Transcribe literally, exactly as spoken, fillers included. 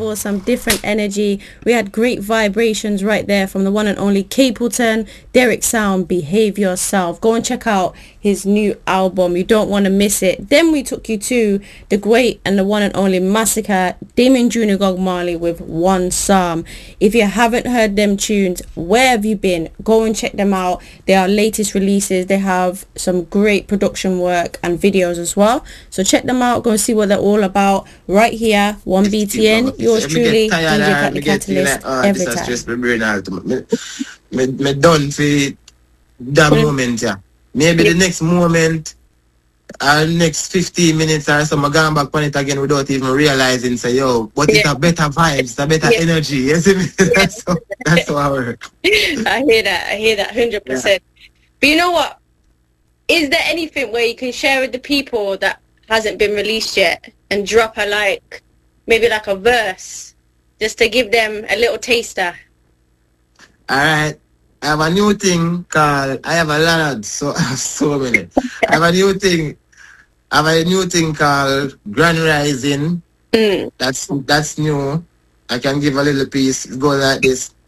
was some different energy. We had great vibrations right there from the one and only Capleton, Derek Sound, Behave Yourself. Go and check out his new album. You don't want to miss it. Then we took you to the great and the one and only Massacre, Damon Junior Gog Marley with One Psalm. If you haven't heard them tunes, where have you been? Go and check them out. They are latest releases. They have some great production work and videos as well. So check them out. Go and see what they're all about right here, one B T N. Yours truly, D J Cat the Catalyst, every time. Just me brain out. Me, me, me done for that Mm. moment, yeah. Maybe the next moment, uh, next fifteen minutes or so, I'm going back on it again without even realizing, say, yo, but it's Yeah. a better vibe, it's a better Yeah. energy. You see me? That's how, that's how I work. I hear that. I hear that one hundred percent. But you know what? Is there anything where you can share with the people that hasn't been released yet and drop a like, maybe like a verse, just to give them a little taster? All right. I have a new thing called, I have a lot of, so, I have so many. I have a new thing, I have a new thing called Grand Rising. Mm. That's, that's new. I can give a little piece. It goes like this.